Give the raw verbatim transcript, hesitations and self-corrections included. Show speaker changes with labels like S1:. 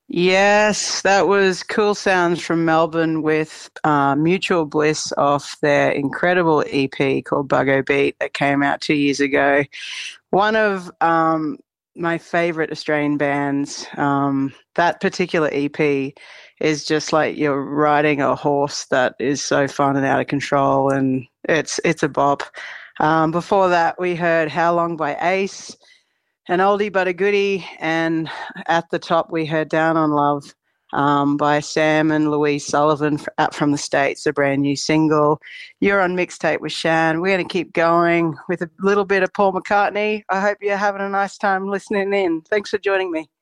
S1: Yes, that was Cool Sounds from Melbourne with uh, Mutual Bliss off their incredible E P called Buggo Beat that came out two years ago. One of um, my favorite Australian bands. Um, that particular E P is just like you're riding a horse that is so fun and out of control, and it's it's a bop. Um, before that, we heard How Long by Ace, an oldie but a goodie, and at the top we heard Down on Love um, by Sam and Louise Sullivan out from the States, a brand new single. You're on Mixtape with Shan. We're going to keep going with a little bit of Paul McCartney. I hope you're having a nice time listening in. Thanks for joining me.